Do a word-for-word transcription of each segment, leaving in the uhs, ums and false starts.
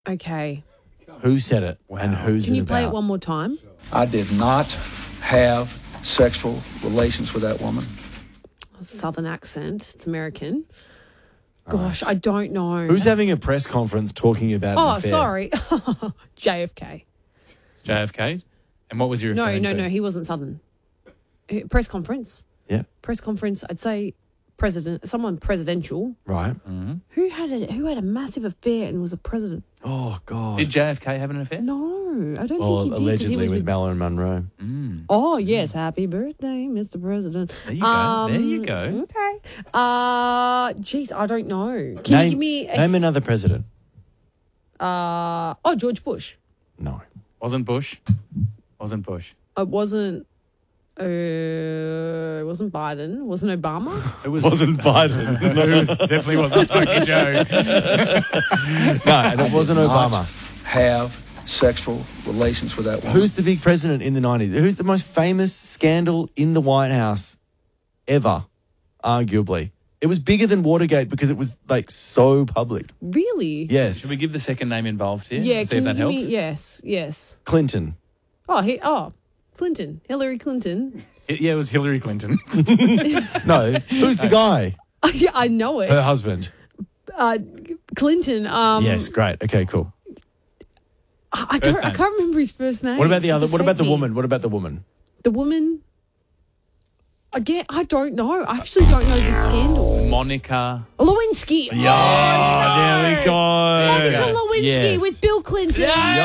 Okay. Who said it wow. and who's Can it you play about? it one more time? I did not have sexual relations with that woman. Southern accent. It's American. Gosh, nice. I don't know. Who's having a press conference talking about Oh, an affair? sorry. J F K. J F K? And what was your No, referring no, to? no. He wasn't Southern. Press conference. Yeah. Press conference. I'd say president, someone presidential. Right. Mm-hmm. Who had a who had a massive affair and was a president? Oh God. Did J F K have an affair? No, I don't well, think he did. Allegedly he was with, with Marilyn Monroe. Mm. Oh yes, happy birthday, Mister President. There you go. Um, there you go. Okay. Uh, geez, I don't know. Can name, you give me a, name another president? Uh, oh, George Bush. No. Wasn't Bush. Wasn't Bush. It wasn't. Uh, it wasn't Biden. Wasn't Obama. It was, wasn't Biden. No, it was, definitely wasn't Smokey Joe. No, and it wasn't Obama. Have sexual relations with that woman. Who's the big president in the nineties? Who's the most famous scandal in the White House ever, arguably? It was bigger than Watergate because it was, like, so public. Really? Yes. Should we give the second name involved here? Yeah, See can if that you give helps? me, yes, yes. Clinton. Oh, he, oh, Clinton. Hillary Clinton. Yeah, it was Hillary Clinton. No, who's the guy? Yeah, I know it. Her husband. Uh, Clinton. Um, Yes, great. Okay, cool. I, I don't. First I name. can't remember his first name. What about the It other? What about the escaped me. woman? What about the woman? The woman. Again, I don't know. I actually don't know the scandal. Monica. Lewinsky. Yeah, oh, no. There we go. Monica Lewinsky Yes. with Bill Clinton.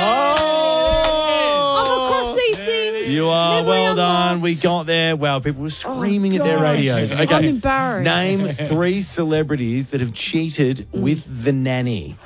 Oh! I'm across these things. You are Memory well unlocked. done. We got there. Wow, people were screaming at their gosh. radios. Okay. I'm embarrassed. Name three celebrities that have cheated with the nanny.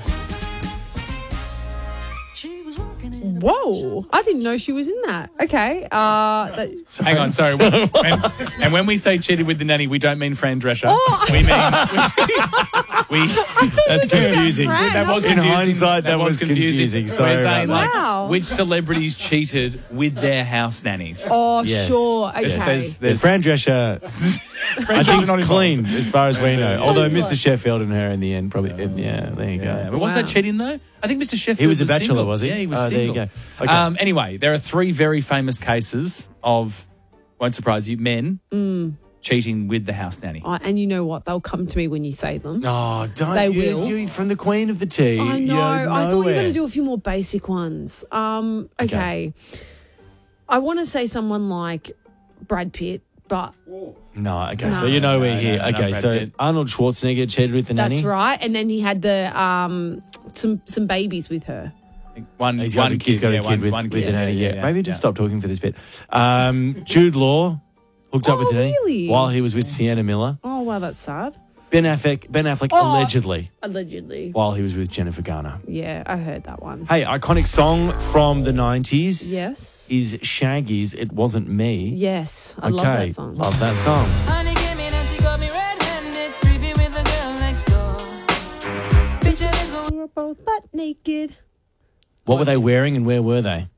Whoa! I didn't know she was in that. Okay. Uh, that, Hang on, sorry. When, when- and when we say cheated with the nanny, we don't mean Fran Drescher. Oh. We mean... We, That's confusing. Fran. that was In confusing. hindsight, that was confusing. Sorry We're saying, about like, Wow. which celebrities cheated with their house nannies? oh, Yes. sure. Okay. Yes. There's- Yeah, Fran Drescher, Fran I think, Drescher's not is involved. clean as far as we know. Although He's Mister like- Sheffield and her in the end probably. Yeah, there you Yeah, go. but was Wow. that cheating though? I think Mister Sheffield He was a bachelor, single. was he? Yeah, he was Oh, there you single. go. Okay. Um, anyway, there are three very famous cases of, won't surprise you, men cheating with the house nanny. Oh, and you know what? They'll come to me when you say them. Oh, don't They you, will. you from the Queen of the Tea. I know. You're I thought you were nowhere. going to do a few more basic ones. Um, okay. Okay. I want to say someone like Brad Pitt, but No, okay, No. so you know we're No, here. no, no, okay, Brad so Pitt. Arnold Schwarzenegger cheated with the nanny. that's right. And then he had the um some some babies with her. One, He's got one a, kid, he's got a yeah, kid one, with, one with kid. the nanny. Yeah, yeah, maybe just yeah. stop talking for this bit. Um, Jude Law hooked up Oh, with the nanny really? while he was with Sienna Miller. Oh wow, that's sad. Ben Affleck, Ben Affleck Oh. allegedly Allegedly. while he was with Jennifer Garner. Yeah, I heard that one. Hey, iconic song from the nineties. Yes. Is Shaggy's "It Wasn't Me." Yes, I okay, love that song. love that song. Honey came in and she got me red-handed, creepy with the girl next door. Picture this We were both butt naked. What were they wearing and where were they?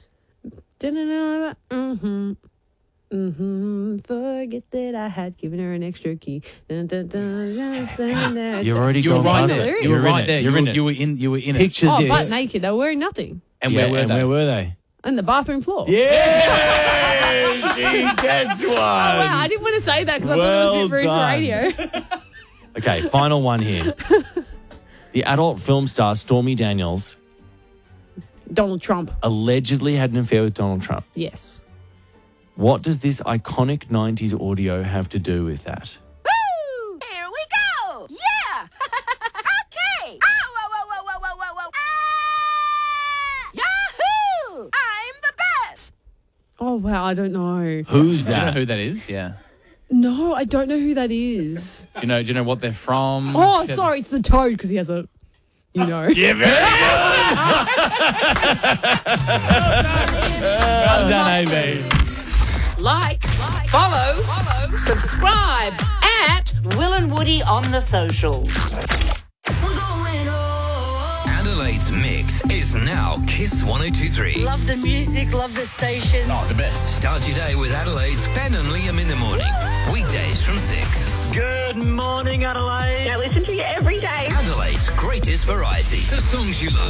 Mm-hmm. Mm-hmm. Forget that I had given her an extra key. Dun, dun, dun, dun, dun, dun, You've dun. already You were gone right past there. it. You were You're in right it. there. You're You in were, it. you were in. You were in it. Picture Oh, this. butt naked. They were wearing nothing. And Yeah, where were and they? where were they? On the bathroom floor. Yeah, she gets one. Oh, wow, I didn't want to say that because I thought it was a bit Well rude for done. radio. Okay, final one here. The adult film star Stormy Daniels Donald Trump. allegedly had an affair with Donald Trump. Yes. What does this iconic nineties audio have to do with that? Woo! Here we go! Yeah! Okay! Oh, whoa, whoa, whoa, whoa, whoa, whoa, whoa! Ah! Yahoo! I'm the best! Oh, wow, I don't know. Who's Do you know that? who that is? Yeah. No, I don't know who that is. Do you know? Do you know what they're from? Oh, sorry, it's the Toad because he has a, you know. Yeah, very Well done, A B. Like, follow, subscribe at Will and Woody on the socials. Adelaide's Mix is now Kiss one oh two three. Love the music, love the station. Oh, the best. Start your day with Adelaide's Ben and Liam in the morning. Weekdays from six. Good morning, Adelaide. I listen to you every day. Adelaide's greatest variety. The songs you love.